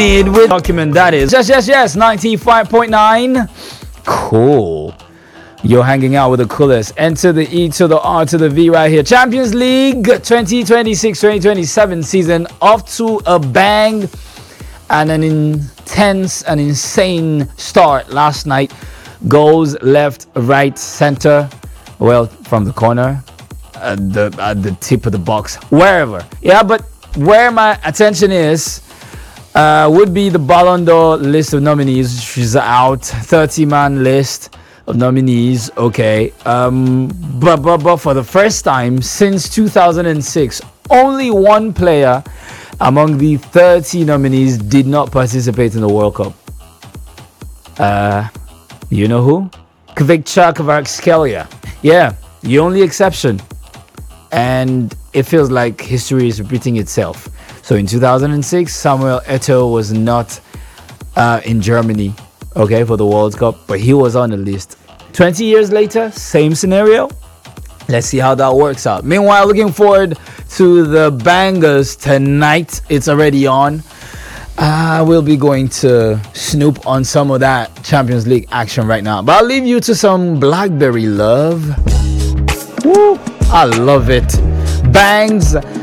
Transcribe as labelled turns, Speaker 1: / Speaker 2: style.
Speaker 1: with document that is. Yes, 95.9. Cool. You're hanging out with the coolest. Enter the E to the R to the V right here. Champions League 2026-2027 season off to a bang and an intense and insane start last night. Goals left, right, center. Well, from the corner, at the tip of the box, wherever. Yeah, but where my attention is would be the Ballon d'Or list of nominees. She's out, 30-man list of nominees. Okay, but for the first time since 2006, only one player among the 30 nominees did not participate in the World Cup. You know who? Kvikcha Kvaratskhelia. Yeah, the only exception. And it feels like history is repeating itself. So in 2006, Samuel Eto'o was not in Germany, okay, for the World Cup, but he was on the list. 20 years later, same scenario. Let's see how that works out. Meanwhile, looking forward to the bangers tonight. It's already on. We'll be going to snoop on some of that Champions League action right now. But I'll leave you to some Blackberry love. Woo! I love it. Bangs